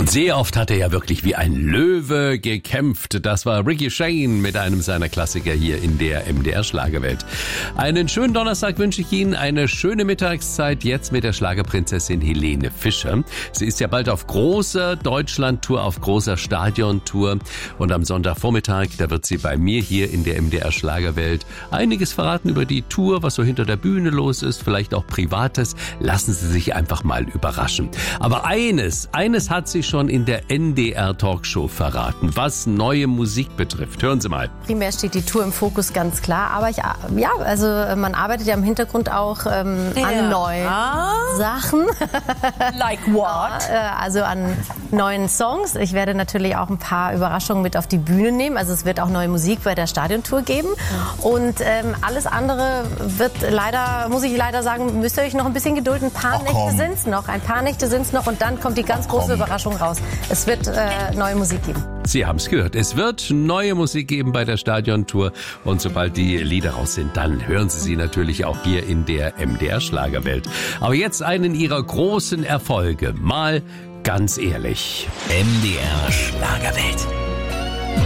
Und sehr oft hat er ja wirklich wie ein Löwe gekämpft. Das war Ricky Shane mit einem seiner Klassiker hier in der MDR Schlagerwelt. Einen schönen Donnerstag wünsche ich Ihnen, eine schöne Mittagszeit jetzt mit der Schlagerprinzessin Helene Fischer. Sie ist ja bald auf großer Deutschlandtour, auf großer Stadiontour. Und am Sonntagvormittag, da wird sie bei mir hier in der MDR Schlagerwelt einiges verraten über die Tour, was so hinter der Bühne los ist, vielleicht auch Privates. Lassen Sie sich einfach mal überraschen. Aber eines hat sie schon in der NDR Talkshow verraten, was neue Musik betrifft. Hören Sie mal. Primär steht die Tour im Fokus, ganz klar. Aber man arbeitet ja im Hintergrund auch an neuen Sachen. Like what? Also an neuen Songs. Ich werde natürlich auch ein paar Überraschungen mit auf die Bühne nehmen. Also es wird auch neue Musik bei der Stadiontour geben. Und alles andere wird leider, muss ich leider sagen, müsst ihr euch noch ein bisschen gedulden. Ein paar Nächte sind es noch und dann kommt die ganz große Überraschung raus. Es wird neue Musik geben. Sie haben es gehört. Es wird neue Musik geben bei der Stadiontour. Und sobald die Lieder raus sind, dann hören Sie sie natürlich auch hier in der MDR Schlagerwelt. Aber jetzt einen ihrer großen Erfolge. Mal ganz ehrlich. MDR Schlagerwelt.